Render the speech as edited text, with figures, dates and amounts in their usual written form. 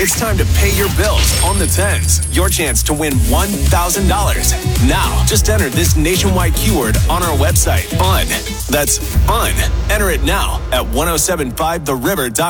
It's time to pay your bills on the 10s. Your chance to win $1,000. Now, just enter this nationwide keyword on our website. FUN. That's FUN. Enter it now at 1075theriver.com.